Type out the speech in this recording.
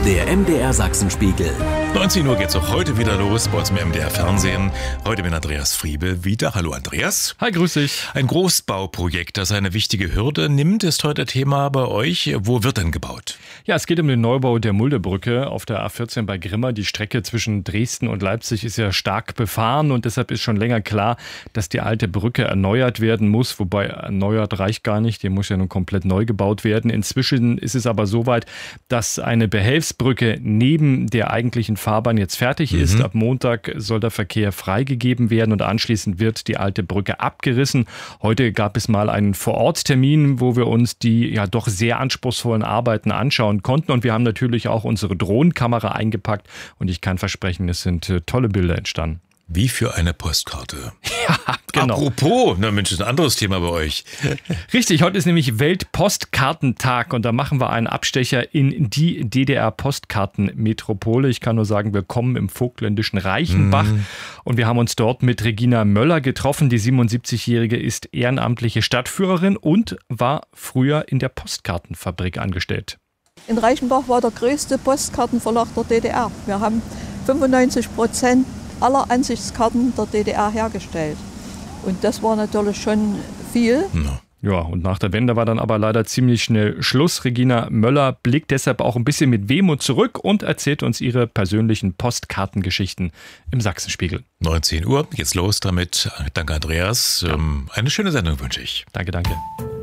Der MDR Sachsenspiegel. 19 Uhr geht's auch heute wieder los bei uns im MDR Fernsehen. Heute mit Andreas Friebe wieder. Hallo Andreas. Hi, grüß dich. Ein Großbauprojekt, das eine wichtige Hürde nimmt, ist heute Thema bei euch. Wo wird denn gebaut? Ja, es geht um den Neubau der Muldebrücke auf der A14 bei Grimma. Die Strecke zwischen Dresden und Leipzig ist ja stark befahren und deshalb ist schon länger klar, dass die alte Brücke erneuert werden muss. Wobei erneuert reicht gar nicht, die muss ja nun komplett neu gebaut werden. Inzwischen ist es aber soweit, dass eine Behelfsbrücke neben der eigentlichen Fahrbahn jetzt fertig ist. Ab Montag soll der Verkehr freigegeben werden und anschließend wird die alte Brücke abgerissen. Heute gab es mal einen Vororttermin, wo wir uns die ja doch sehr anspruchsvollen Arbeiten anschauen konnten und wir haben natürlich auch unsere Drohnenkamera eingepackt und ich kann versprechen, es sind tolle Bilder entstanden. Wie für eine Postkarte. Ja, genau. Apropos, na Mensch, ist ein anderes Thema bei euch. Richtig, heute ist nämlich Weltpostkartentag und da machen wir einen Abstecher in die DDR-Postkartenmetropole. Ich kann nur sagen, willkommen im vogtländischen Reichenbach. Und wir haben uns dort mit Regina Möller getroffen. Die 77-Jährige ist ehrenamtliche Stadtführerin und war früher in der Postkartenfabrik angestellt. In Reichenbach war der größte Postkartenverlag der DDR. Wir haben 95% aller Ansichtskarten der DDR hergestellt. Und das war natürlich schon viel. Ja, und nach der Wende war dann aber leider ziemlich schnell Schluss. Regina Möller blickt deshalb auch ein bisschen mit Wehmut zurück und erzählt uns ihre persönlichen Postkartengeschichten im Sachsenspiegel. 19 Uhr, geht's los damit. Danke Andreas. Eine schöne Sendung wünsche ich. Danke.